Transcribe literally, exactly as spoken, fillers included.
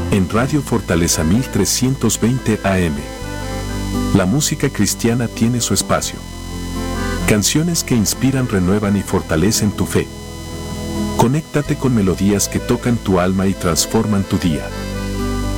En Radio Fortaleza mil trescientos veinte A M. La música cristiana tiene su espacio. Canciones que inspiran, renuevan y fortalecen tu fe. Conéctate con melodías que tocan tu alma y transforman tu día.